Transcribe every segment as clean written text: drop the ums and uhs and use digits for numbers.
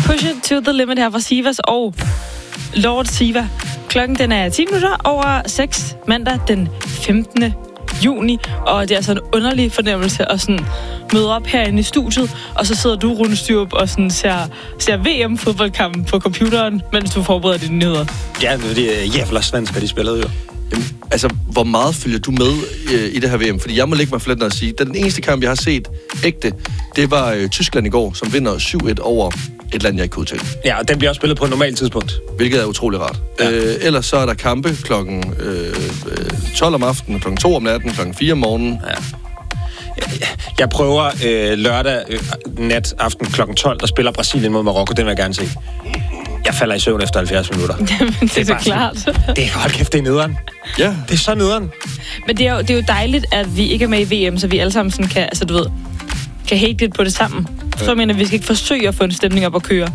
Push It to the Limit her fra Sivas og Lord Siva. Klokken den er 10 minutter over 6 mandag den 15. juni, og det er altså en underlig fornemmelse at sådan møde op herinde i studiet, og så sidder du, Rune Styrup, og sådan ser VM-fodboldkampen på computeren, mens du forbereder dine nyheder. Ja, det er jævla svensker, de spillede jo. Jamen, altså, hvor meget følger du med i det her VM? Fordi jeg må lægge mig fladt og sige, den eneste kamp, jeg har set ægte, det var Tyskland i går, som vinder 7-1 over et land, jeg ikke kunne udtale. Ja, og den bliver også spillet på et normalt tidspunkt. Hvilket er utrolig rart. Ja. Ellers så er der kampe klokken 12 om aftenen, klokken 2 om natten, klokken 4 om morgenen. Ja. Jeg prøver lørdag nat aften klokken 12, der spiller Brasilien mod Marokko. Den vil jeg gerne se. Jeg falder i søvn efter 70 minutter. Jamen, det er så klart. Det er hold kæft, det er nederen. Ja. Det er så nederen. Men det er jo dejligt, at vi ikke er med i VM, så vi alle sammen sådan kan, altså du ved, kan hate lidt på det sammen. Så jeg mener, vi skal ikke forsøge at få en stemning op at køre.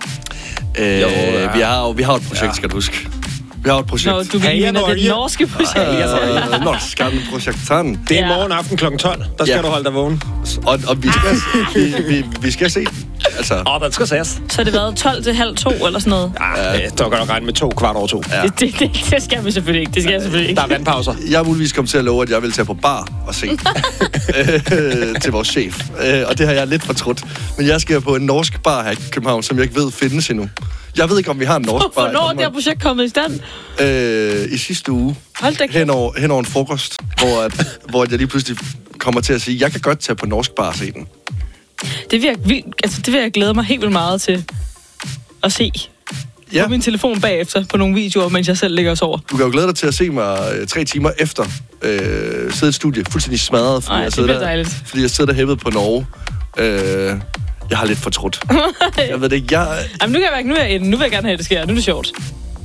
Vi har et projekt, skal du huske. Vi har et projekt. Nå, du mener det norske projekt. Norske projekten. Det er morgen aften klokken 12. Der skal du holde dig vågen. Og vi skal se. Altså. Den skal ses. Så har det været 12 til halv 2 eller sådan noget? Ja, der kan nok regne med 2:15. Ja. Det skal vi selvfølgelig ikke. Det skal jeg selvfølgelig ikke. Der er vandpauser. Jeg er muligvis kommet til at love, at jeg vil tage på bar og se til vores chef. Og det har jeg lidt fortrudt. Men jeg skal på en norsk bar her i København, som jeg ikke ved findes endnu. Jeg ved ikke, om vi har en norsk bar. Hvornår er det her projekt kommet i stand? I sidste uge. Hold da kæft. Hen over en frokost, hvor jeg lige pludselig kommer til at sige, jeg kan godt tage på norsk bar og se den. Det vil jeg glæde mig helt vildt meget til at se på min telefon bagefter på nogle videoer, mens jeg selv ligger og sover. Du kan jo glæde dig til at se mig 3 timer efter sidde i et studie, fuldstændig smadret, fordi jeg sidder der hævet på Norge. Jeg har lidt fortrudt. Jeg ved det ikke, Jamen, nu kan jeg ikke, nu er jeg inde. Nu vil jeg gerne have, at det sker. Nu er det sjovt.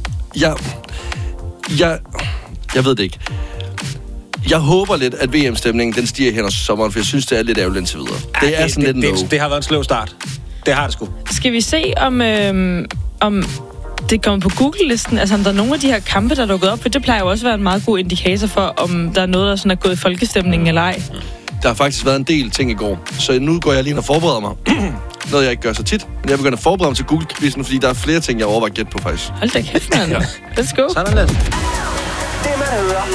Jeg ved det ikke. Jeg håber lidt, at VM-stemningen den stiger hen over sommeren, for jeg synes, det er lidt ærgerligt indtil videre. Det er sådan lidt det har været en sløv start. Det har det sgu. Skal vi se, om det kommer på Google-listen? Altså, om der er nogle af de her kampe, der er dukket op? For det plejer jo også at være en meget god indikator for, om der er noget, der sådan er gået i folkestemningen eller ej. Der har faktisk været en del ting i går, så nu går jeg lige og forbereder mig. Noget, jeg ikke gør så tit. Men jeg begynder at forberede mig til Google-quizzen, fordi der er flere ting, jeg overvejer at gætte på, faktisk. Hold da kæft, mand. Let's go. Sådan lidt. Det man hører